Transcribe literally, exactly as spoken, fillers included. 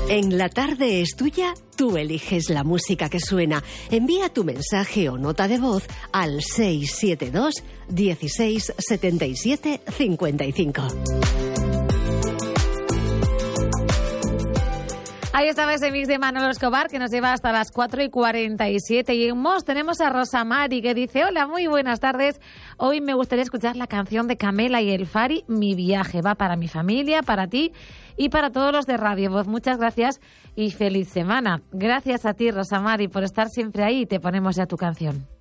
En La Tarde es Tuya, tú eliges la música que suena. Envía tu mensaje o nota de voz al seis siete dos, dieciséis, setenta y siete, cincuenta y cinco. Ahí estaba ese mix de Manolo Escobar que nos lleva hasta las cuatro y cuarenta y siete. Y en Mos tenemos a Rosa Mari que dice: hola, muy buenas tardes. Hoy me gustaría escuchar la canción de Camela y El Fari, Mi Viaje. Va para mi familia, para ti y para todos los de Radio Voz. Muchas gracias y feliz semana. Gracias a ti, Rosa Mari, por estar siempre ahí. Te ponemos ya tu canción.